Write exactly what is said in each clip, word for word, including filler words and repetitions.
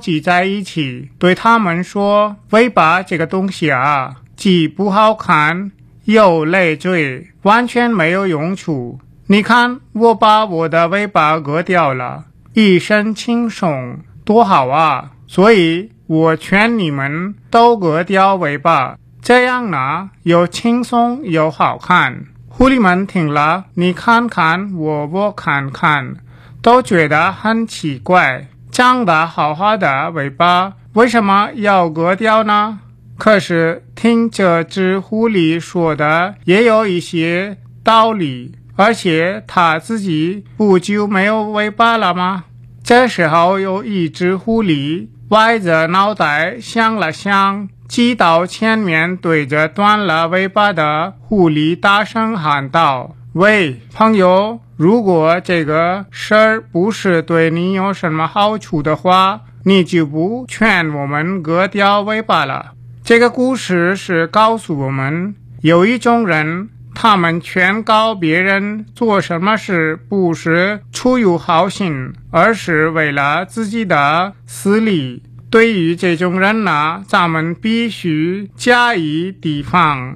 集在一起，对他们说：尾巴这个东西啊，既不好看又累赘，完全没有用处。你看，我把我的尾巴割掉了，一身轻松，多好啊！所以我劝你们都割掉尾巴，这样呢，又轻松又好看。狐狸们听了，你看看我，我看看，都觉得很奇怪，长得好好的尾巴为什么要割掉呢？可是听这只狐狸说的也有一些道理，而且它自己不就没有尾巴了吗？这时候有一只狐狸歪着脑袋想了想，挤到前面，对着断了尾巴的狐狸大声喊道：喂，朋友，如果这个事儿不是对你有什么好处的话，你就不劝我们割掉尾巴了。这个故事是告诉我们，有一种人，他们劝告别人做什么事不是出于好心，而是为了自己的私利。对于这种人呢，咱们必须加以提防。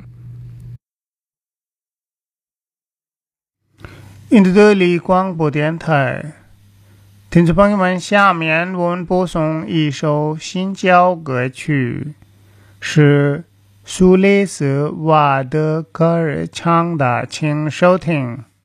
印度德里广播电台，听众朋友们，下面我们播送一首新教歌曲，是苏雷斯瓦德格尔唱的，请收听。